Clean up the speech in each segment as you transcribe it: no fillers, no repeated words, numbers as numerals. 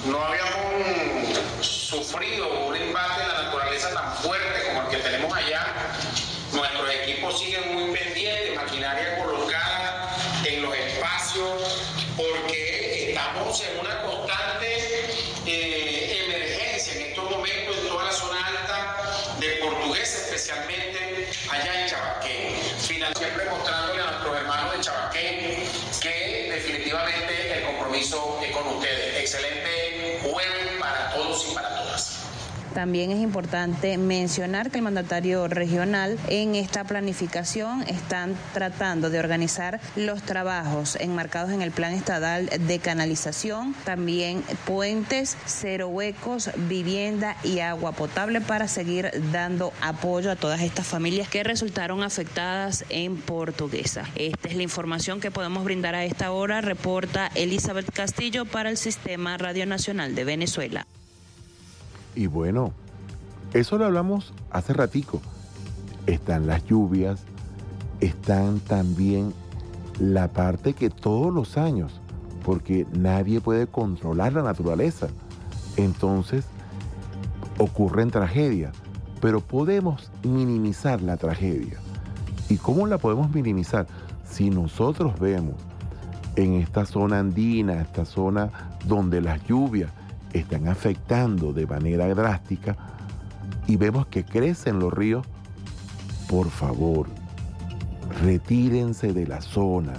no habíamos sufrido un embate de la naturaleza tan fuerte como el que tenemos allá. Nuestros equipos siguen muy pendientes, maquinaria colocada en los espacios, porque estamos en una constante emergencia en estos momentos en toda la zona alta de Portuguesa, especialmente allá en Chabaquén. Siempre mostrándole a nuestros hermanos de Chabaquén que definitivamente el compromiso es con ustedes. Excelente jueves para todos y para todas. También es importante mencionar que el mandatario regional en esta planificación están tratando de organizar los trabajos enmarcados en el Plan Estatal de Canalización, también puentes, cero huecos, vivienda y agua potable para seguir dando apoyo a todas estas familias que resultaron afectadas en Portuguesa. Esta es la información que podemos brindar a esta hora, reporta Elizabeth Castillo para el Sistema Radio Nacional de Venezuela. Y bueno, eso lo hablamos hace ratico. Están las lluvias, están también la parte que todos los años, porque nadie puede controlar la naturaleza, entonces ocurren tragedias, pero podemos minimizar la tragedia. ¿Y cómo la podemos minimizar? Si nosotros vemos en esta zona andina, esta zona donde las lluvias están afectando de manera drástica y vemos que crecen los ríos, por favor, retírense de la zona.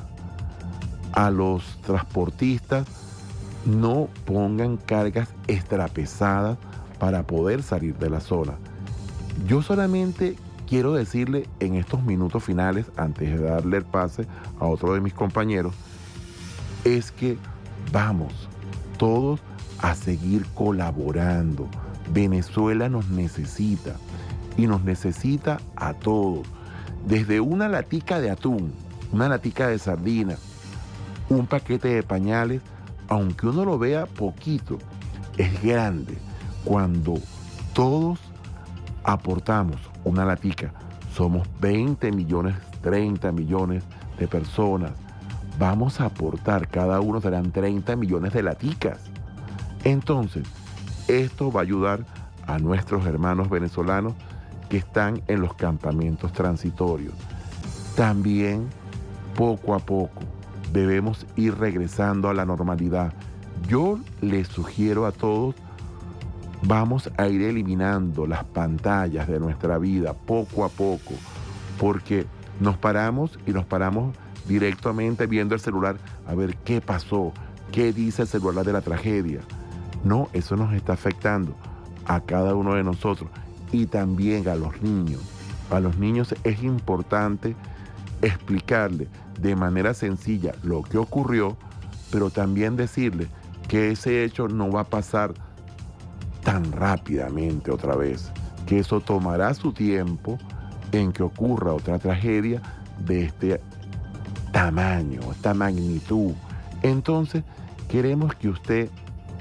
A los transportistas no pongan cargas extrapesadas para poder salir de la zona. Yo solamente quiero decirle en estos minutos finales, antes de darle el pase a otro de mis compañeros, es que vamos todos a seguir colaborando. Venezuela nos necesita y nos necesita a todos. Desde una latica de atún, una latica de sardina, un paquete de pañales, aunque uno lo vea poquito, es grande. Cuando todos aportamos una latica, somos 20 millones, 30 millones de personas, vamos a aportar, cada uno serán 30 millones de laticas. Entonces, esto va a ayudar a nuestros hermanos venezolanos que están en los campamentos transitorios. También, poco a poco, debemos ir regresando a la normalidad. Yo les sugiero a todos, vamos a ir eliminando las pantallas de nuestra vida poco a poco, porque nos paramos directamente viendo el celular a ver qué pasó, qué dice el celular de la tragedia. No, eso nos está afectando a cada uno de nosotros y también a los niños. A los niños es importante explicarles de manera sencilla lo que ocurrió, pero también decirles que ese hecho no va a pasar tan rápidamente otra vez, que eso tomará su tiempo en que ocurra otra tragedia de este tamaño, esta magnitud. Entonces, queremos que usted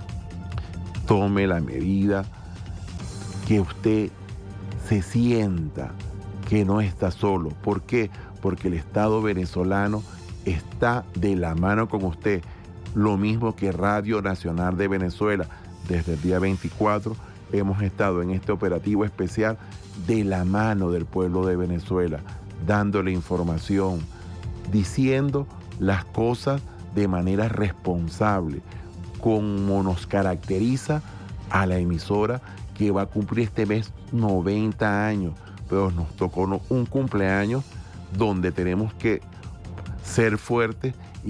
tome la medida, que usted se sienta que no está solo. ¿Por qué? Porque el Estado venezolano está de la mano con usted. Lo mismo que Radio Nacional de Venezuela. Desde el día 24 hemos estado en este operativo especial de la mano del pueblo de Venezuela, dándole información, diciendo las cosas de manera responsable, como nos caracteriza a la emisora que va a cumplir este mes 90 años, pero nos tocó un cumpleaños donde tenemos que ser fuertes